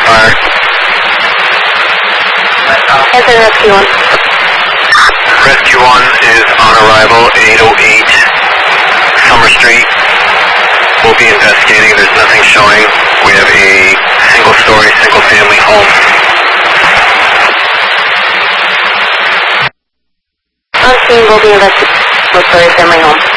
fire. Answer Rescue 1. Rescue 1 is on arrival, 808 Summer Street. We'll be investigating. There's nothing showing. We have a single-story, single-family home. On scene, we'll be investigating single-story family home.